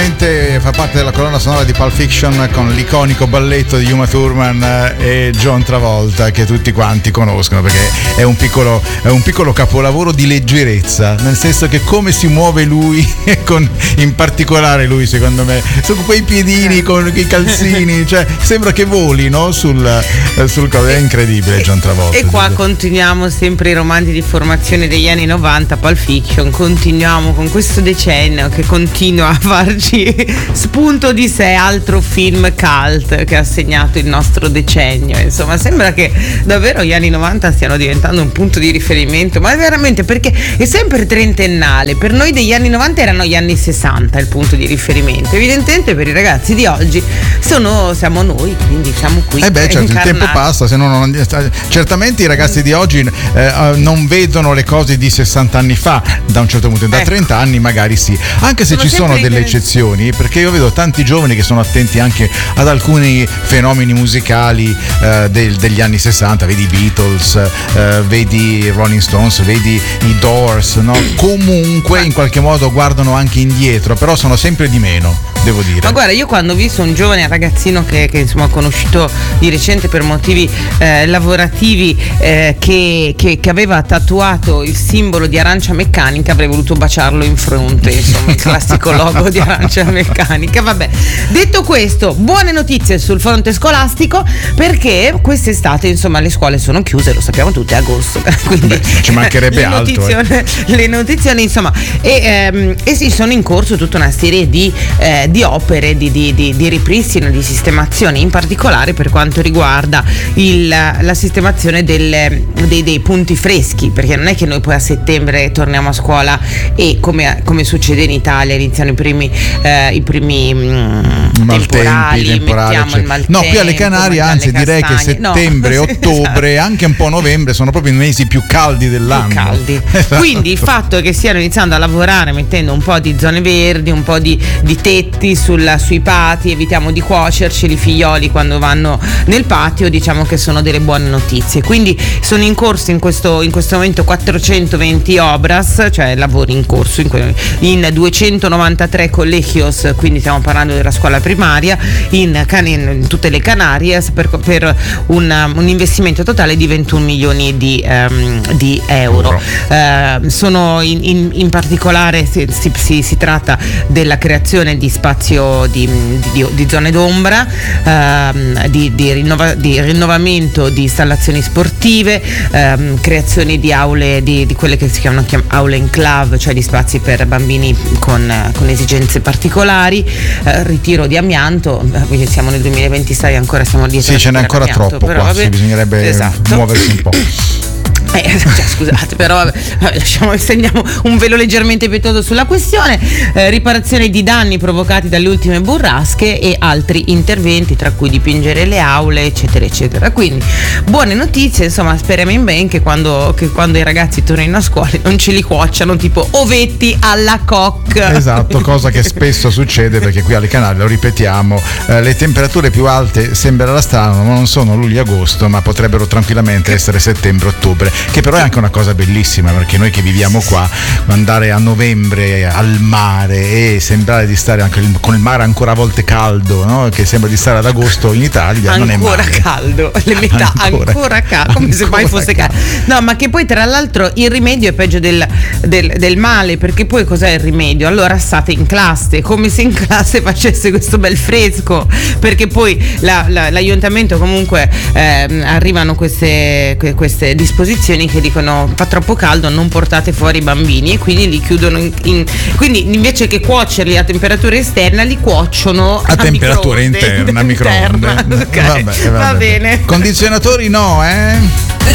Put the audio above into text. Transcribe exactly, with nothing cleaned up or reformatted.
ovviamente fa parte della colonna sonora di Pulp Fiction con l'iconico balletto di Uma Thurman e John Travolta, che tutti quanti conoscono perché è un piccolo, è un piccolo capolavoro di leggerezza, nel senso che come si muove lui, con, in particolare lui secondo me, su quei piedini con i calzini, cioè sembra che voli, no? sul, sul è incredibile John Travolta. E qua continuiamo sempre i romanzi di formazione degli anni novanta, Pulp Fiction, continuiamo con questo decennio che continua a farci spunto di sé, altro film cult che ha segnato il nostro decennio. Insomma, sembra che davvero gli anni novanta stiano diventando un punto di riferimento, ma è veramente, perché è sempre trentennale. Per noi degli anni novanta erano gli anni sessanta il punto di riferimento, evidentemente per i ragazzi di oggi sono, siamo noi, quindi siamo qui. Eh beh, certo, il tempo passa, se no non, certamente i ragazzi di oggi eh, non vedono le cose di sessanta anni fa, da un certo punto, da ecco. trenta anni magari sì, anche se sono ci sono delle eccezioni, perché io vedo tanti giovani che sono attenti anche ad alcuni fenomeni musicali eh, del, degli anni sessanta, vedi i Beatles, eh, vedi i Rolling Stones, vedi i Doors, no? Comunque in qualche modo guardano anche indietro, però sono sempre di meno, devo dire. Ma guarda, io quando ho visto un giovane ragazzino che, che insomma ho conosciuto di recente per motivi eh, lavorativi eh, che, che, che aveva tatuato il simbolo di Arancia Meccanica, avrei voluto baciarlo in fronte, insomma, il classico logo di Arancia Meccanica. Vabbè, detto questo, buone notizie sul fronte scolastico, perché quest'estate insomma le scuole sono chiuse, lo sappiamo tutti, è agosto, quindi beh, ci mancherebbe le altro notizione, eh. le notizie insomma e, ehm, e sì, sono in corso tutta una serie di, eh, di opere di, di, di, di ripristino, di sistemazione, in particolare per quanto riguarda il, la sistemazione delle, dei, dei punti freschi, perché non è che noi poi a settembre torniamo a scuola e come, come succede in Italia iniziano i primi eh, i primi mh, temporali, temporali mettiamo cioè. il maltempo. No, qui alle Canarie anzi direi che settembre, no, ottobre, esatto. anche un po' novembre sono proprio i mesi più caldi dell'anno. Più caldi. Esatto. Quindi il fatto che stiano iniziando a lavorare mettendo un po' di zone verdi, un po' di, di tetti sul, sui pati, evitiamo di cuocerci i figlioli quando vanno nel patio, diciamo che sono delle buone notizie. Quindi sono in corso in questo, in questo momento quattrocentoventi obras, cioè lavori in corso in, in duecentonovantatré collegios, quindi stiamo parlando della scuola primaria in, in tutte le Canarie per, per un, un investimento totale di ventuno milioni di, um, di euro. Uh, sono in, in, in particolare si, si, si tratta della creazione di spazio di, di, di zone d'ombra, uh, di, di, rinnova, di rinnovamento di installazioni sportive, uh, creazione di aule, di, di quelle che si chiamano chiam, aule enclave, cioè di spazi per bambini con, con esigenze particolari, uh, ritiro di amianto, uh, siamo nel duemilaventisei ancora siamo dietro. Sì, ce n'è ancora amianto, troppo però, qua, vabbè, sì, bisognerebbe esatto. muoversi un po'. Eh, cioè, scusate, però vabbè, lasciamo, stendiamo un velo leggermente pietoso sulla questione. Eh, riparazione di danni provocati dalle ultime burrasche e altri interventi, tra cui dipingere le aule, eccetera, eccetera. Quindi buone notizie, insomma, speriamo in ben che quando, che quando i ragazzi tornino a scuola non ce li cuocciano tipo ovetti alla coque. Esatto, cosa che spesso succede, perché qui alle Canarie, lo ripetiamo, eh, le temperature più alte sembrerà strano, ma non sono luglio-agosto, ma potrebbero tranquillamente essere settembre-ottobre, che però è anche una cosa bellissima, perché noi che viviamo qua, andare a novembre al mare e sembrare di stare anche con il mare ancora a volte caldo, no? Che sembra di stare ad agosto in Italia, ancora non è male. Ancora caldo, le metà ancora, ancora caldo, come ancora se mai fosse caldo. No, ma che poi tra l'altro il rimedio è peggio del, del, del male, perché poi cos'è il rimedio? Allora state in classe, come se in classe facesse questo bel fresco, perché poi la, la, l'aiutamento comunque eh, arrivano queste, queste disposizioni che dicono fa troppo caldo, non portate fuori i bambini, e quindi li chiudono in, in, quindi invece che cuocerli a temperatura esterna li cuociono a, a temperatura interna, interna, microonde. Okay. Vabbè, vabbè. Va bene. Condizionatori no, eh?